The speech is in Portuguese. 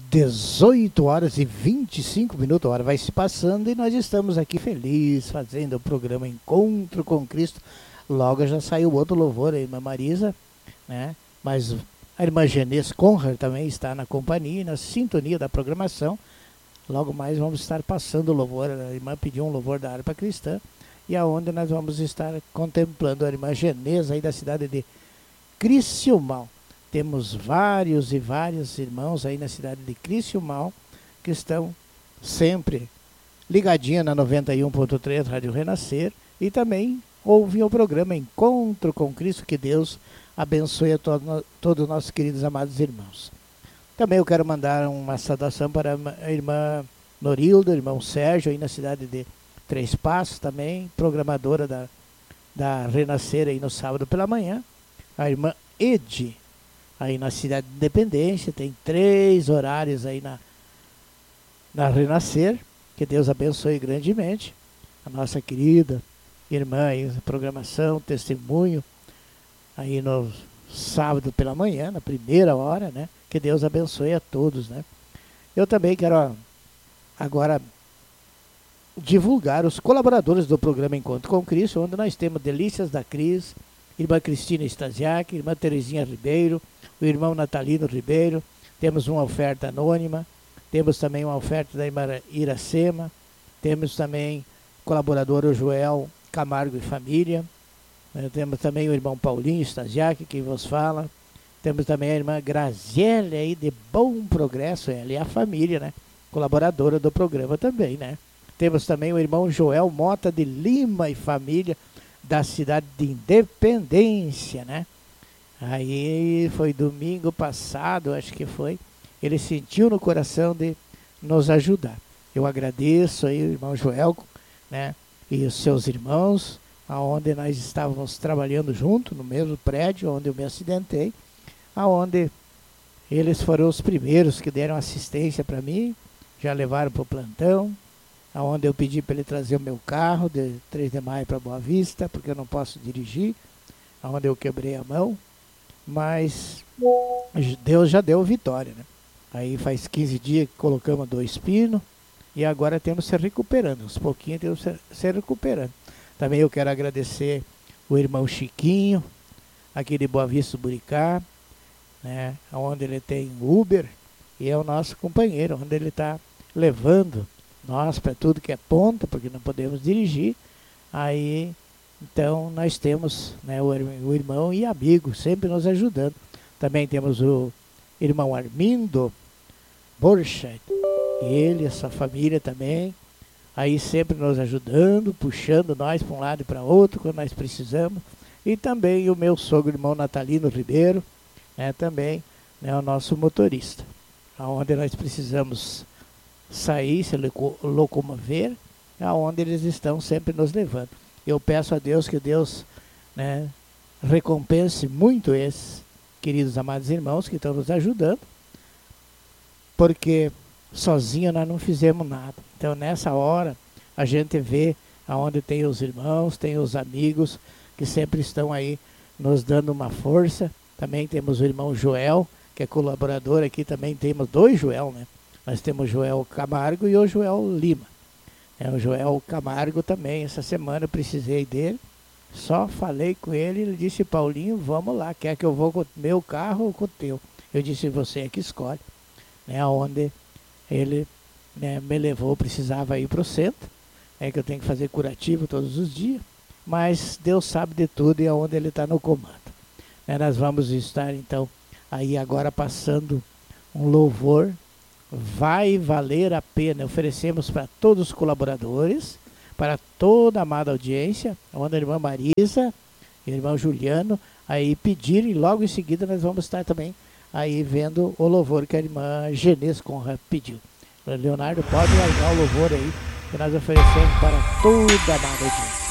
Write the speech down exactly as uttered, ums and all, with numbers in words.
dezoito horas e vinte e cinco minutos, a hora vai se passando e nós estamos aqui felizes fazendo o programa Encontro com Cristo. Logo já saiu outro louvor, a irmã Marisa, né? Mas a irmã Genês Conrad também está na companhia, na sintonia da programação. Logo mais vamos estar passando o louvor, a irmã pediu um louvor da harpa cristã, e aonde nós vamos estar contemplando a irmã Genês aí da cidade de Criciúmal. Temos vários e vários irmãos aí na cidade de Criciúmal que estão sempre ligadinhos na noventa e um ponto três Rádio Renascer e também ouvem o programa Encontro com Cristo. Que Deus abençoe a todo, todos os nossos queridos amados irmãos. Também eu quero mandar uma saudação para a irmã Norilda, irmão Sérgio aí na cidade de Três Passos também, programadora da, da Renascer aí no sábado pela manhã. A irmã Edi aí na cidade de Independência, tem três horários aí na, na Renascer. Que Deus abençoe grandemente a nossa querida irmã aí na programação, testemunho aí no sábado pela manhã, na primeira hora, né? Que Deus abençoe a todos, né? Eu também quero ó, agora divulgar os colaboradores do programa Encontro com Cristo, onde nós temos Delícias da Cris, irmã Cristina Stasiak, irmã Terezinha Ribeiro, o irmão Natalino Ribeiro. Temos uma oferta anônima, temos também uma oferta da irmã Iracema, temos também colaborador o Joel Camargo e família, né? Temos também o irmão Paulinho Stasiak, que vos fala, temos também a irmã Graziele aí de Bom Progresso, ela e a família, né? Colaboradora do programa também, né? Temos também o irmão Joel Mota de Lima e família, da cidade de Independência, né? Aí foi domingo passado, acho que foi, ele sentiu no coração de nos ajudar. Eu agradeço aí o irmão Joel, né, e os seus irmãos, aonde nós estávamos trabalhando junto, no mesmo prédio onde eu me acidentei, aonde eles foram os primeiros que deram assistência para mim, já levaram para o plantão, aonde eu pedi para ele trazer o meu carro de três de maio para Boa Vista, porque eu não posso dirigir, aonde eu quebrei a mão, mas Deus já deu vitória, né? Aí faz quinze dias que colocamos dois pinos e agora temos se recuperando, uns pouquinhos temos se, se recuperando. Também eu quero agradecer o irmão Chiquinho, aqui de Boa Vista do Buricá, né? Onde ele tem Uber e é o nosso companheiro, onde ele está levando nós para tudo que é ponta, porque não podemos dirigir. Aí então nós temos, né, o, o irmão e amigo sempre nos ajudando. Também temos o irmão Armindo Borchardt, ele e a sua família também, aí sempre nos ajudando, puxando nós para um lado e para outro quando nós precisamos. E também o meu sogro, irmão Natalino Ribeiro, né, também, né, o nosso motorista, aonde nós precisamos sair, se locomover, aonde eles estão sempre nos levando. Eu peço a Deus que Deus, né, recompense muito esses queridos amados irmãos que estão nos ajudando, porque sozinho nós não fizemos nada. Então nessa hora a gente vê aonde tem os irmãos, tem os amigos que sempre estão aí nos dando uma força. Também temos o irmão Joel, que é colaborador aqui, também temos dois Joel, né? Nós temos o Joel Camargo e o Joel Lima. É, o Joel Camargo também, essa semana eu precisei dele, só falei com ele, ele disse: Paulinho, vamos lá, quer que eu vou com o meu carro ou com o teu? Eu disse: você é que escolhe. Né, onde ele, né, me levou, precisava ir para o centro, é que eu tenho que fazer curativo todos os dias, mas Deus sabe de tudo e aonde ele está no comando. Né, nós vamos estar então aí agora passando um louvor, Vai Valer a Pena. Oferecemos para todos os colaboradores, para toda a amada audiência, onde a irmã Marisa e o irmão Juliano aí pediram, e logo em seguida nós vamos estar também aí vendo o louvor que a irmã Genês Conrad pediu. Leonardo, pode largar o louvor aí que nós oferecemos para toda a amada audiência.